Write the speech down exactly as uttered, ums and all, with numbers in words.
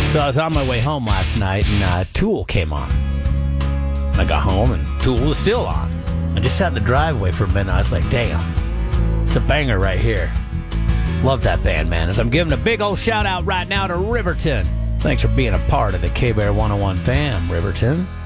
So I was on my way home last night, and uh, Tool came on. I got home, and Tool was still on. I just sat in the driveway for a minute. I was like, damn, it's a banger right here. Love that band, man. As I'm giving a big old shout out right now to Riverton. Thanks for being a part of the K-Bear one oh one fam, Riverton.